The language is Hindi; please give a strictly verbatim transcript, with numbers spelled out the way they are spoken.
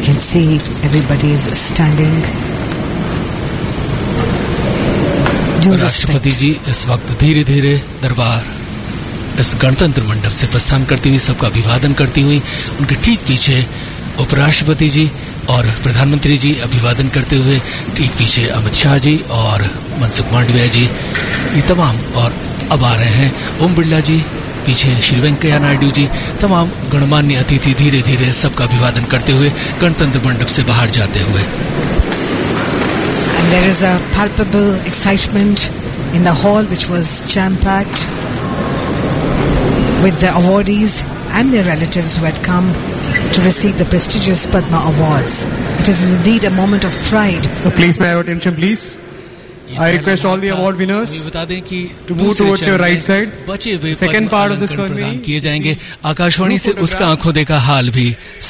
You can see everybody is standing. राष्ट्रपति जी इस वक्त धीरे धीरे दरबार इस गणतंत्र मंडप से प्रस्थान करती हुई सबका अभिवादन करती हुई, उनके ठीक पीछे उपराष्ट्रपति जी और प्रधानमंत्री जी अभिवादन करते हुए, ठीक पीछे अमित शाह जी और मनसुख मांडविया जी, ये तमाम, और अब आ रहे हैं ओम बिरला जी, पीछे श्री वेंकैया नायडू जी, तमाम गणमान्य अतिथि धीरे धीरे सबका अभिवादन करते हुए गणतंत्र मंडप से बाहर जाते हुए। And there is a palpable excitement in the hall, which was jam-packed with the awardees and their relatives who had come to receive the prestigious Padma Awards. It is indeed a moment of pride. So please pay attention, please. I request all the award winners to move towards your right side. Second part of the ceremony किए जाएंगे। आकाशवाणी से उसका आंखों देखा हाल भी